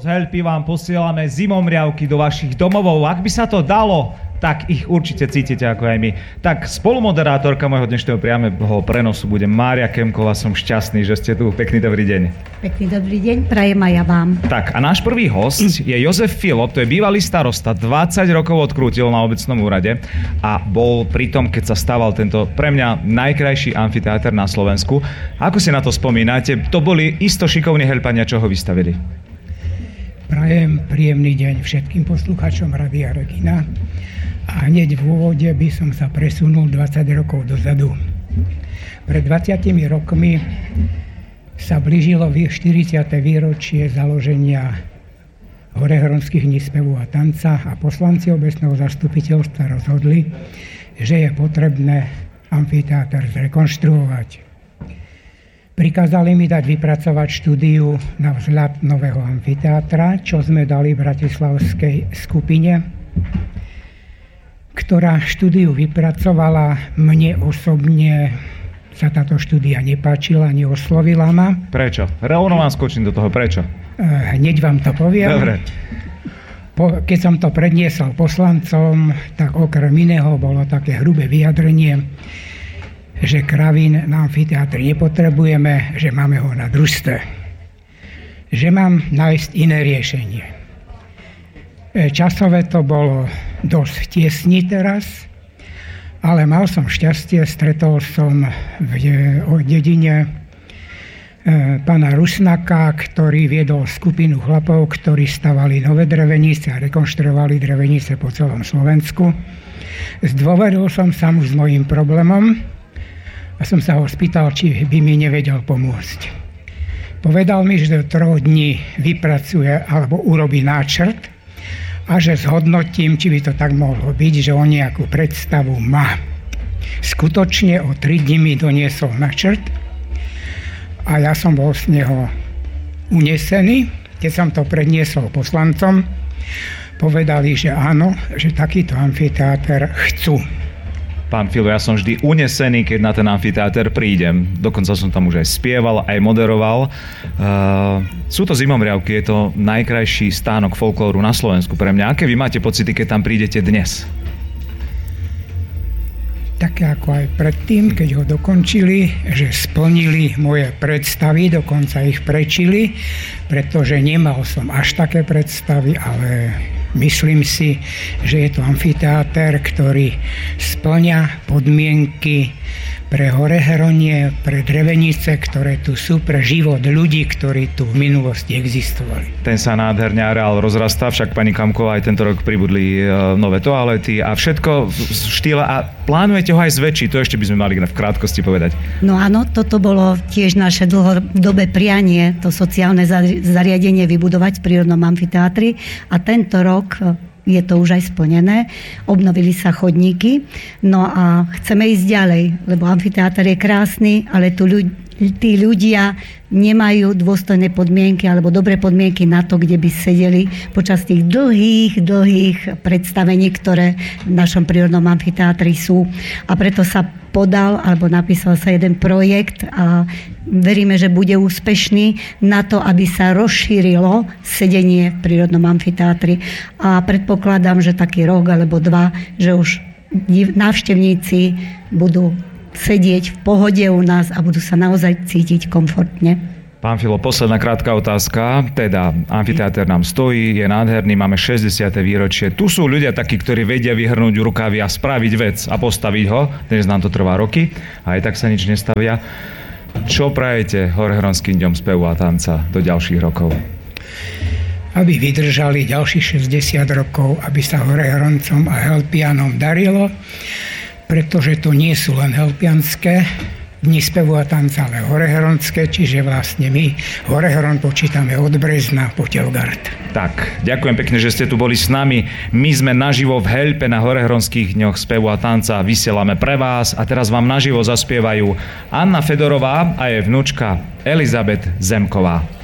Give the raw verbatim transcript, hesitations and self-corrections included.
Z Helpy vám posielame zimomriavky do vašich domovov. Ak by sa to dalo, tak ich určite cítite ako aj my. Tak spolumoderátorka môjho dnešného priameho prenosu bude Mária Kemková. Som šťastný, že ste tu. Pekný dobrý deň. Pekný dobrý deň, prajem aj ja vám. Tak a náš prvý host je Jozef Filop, to je bývalý starosta, dvadsať rokov odkrútil na obecnom úrade a bol pri tom, keď sa stával tento pre mňa najkrajší amfiteáter na Slovensku. Ako si na to spomínate? To boli isto šikovní helpania, čo ho vystavili. Prajem príjemný deň všetkým poslucháčom Rádia Regina. A hneď v úvode by som sa presunul dvadsať rokov dozadu. Pred dvadsiatimi rokmi sa blížilo štyridsiate výročie založenia Horehronských dní spevu a tanca a poslanci obecného zastupiteľstva rozhodli, že je potrebné amfiteáter zrekonštruovať. Prikázali mi dať vypracovať štúdiu na vzhľad nového amfiteátra, čo sme dali bratislavskej skupine, ktorá štúdiu vypracovala. Mne osobne sa táto štúdia nepáčila, neoslovila ma. Prečo? Rovno vám skočím do toho. Prečo? Hneď vám to poviem. Dobre. Po, keď som to predniesol poslancom, tak okrem iného bolo také hrubé vyjadrenie, že kravín na amfiteátri nepotrebujeme, že máme ho na družstve. Že mám nájsť iné riešenie. Časové to bolo dosť tiesni teraz, ale mal som šťastie, stretol som v dedine pána Rusnaka, ktorý viedol skupinu chlapov, ktorí stavali nové drevenice a rekonštruovali drevenice po celom Slovensku. Zdôveril som sa mu s mojím problémom a som sa ho spýtal, či by mi nevedel pomôcť. Povedal mi, že do troch dní vypracuje alebo urobí náčrt a že zhodnotím, či by to tak mohlo byť, že on nejakú predstavu má. Skutočne o tri dni mi doniesol náčrt a ja som bol z neho unesený. Keď som to predniesol poslancom, povedali, že áno, že takýto amfiteáter chcú. Pán Filo, ja som vždy unesený, keď na ten amfiteáter prídem. Dokonca som tam už aj spieval, aj moderoval. Uh, sú to zimomriavky, je to najkrajší stánok folklóru na Slovensku pre mňa. Aké vy máte pocity, keď tam prídete dnes? Také ako aj predtým, keď ho dokončili, že splnili moje predstavy, dokonca ich prečili, pretože nemal som až také predstavy, ale myslím si, že je to amfiteáter, ktorý spĺňa podmienky pre Horehronie, pre drevenice, ktoré tu sú, pre život ľudí, ktorí tu v minulosti existovali. Ten sa nádherne areál rozrastá, však pani Kamková aj tento rok pribudli nové toalety a všetko v štýle. A plánujete ho aj zväčšiť? To ešte by sme mali v krátkosti povedať. No áno, toto bolo tiež naše dlhodobé prianie, to sociálne zariadenie vybudovať v prírodnom amfiteátri a tento rok je to už aj splnené. Obnovili sa chodníky. No a chceme ísť ďalej, lebo amfiteáter je krásny, ale tu ľudia, tí ľudia nemajú dôstojné podmienky alebo dobré podmienky na to, kde by sedeli počas tých dlhých, dlhých predstavení, ktoré v našom prírodnom amfiteátri sú. A preto sa podal alebo napísal sa jeden projekt a veríme, že bude úspešný na to, aby sa rozšírilo sedenie v prírodnom amfiteátri. A predpokladám, že taký rok alebo dva, že už návštevníci budú sedieť v pohode u nás a budú sa naozaj cítiť komfortne. Pán Filo, posledná krátka otázka. Teda, amfiteáter nám stojí, je nádherný, máme šesťdesiate výročie. Tu sú ľudia takí, ktorí vedia vyhrnúť rukávy a spraviť vec a postaviť ho. Dnes nám to trvá roky a aj tak sa nič nestavia. Čo prajete Horehronským dňom spevu a tanca do ďalších rokov? Aby vydržali ďalších šesťdesiat rokov, aby sa Horehroncom a Helpianom darilo, pretože to nie sú len helpianské dni spevu a tanca, ale horehronské, čiže vlastne my Horehron počítame od Brezna po Telgard. Tak, ďakujem pekne, že ste tu boli s nami. My sme naživo v Helpe na Horehronských dňoch spevu a tanca, vysielame pre vás a teraz vám naživo zaspievajú Anna Fedorová a jej vnúčka Elizabeth Zemková.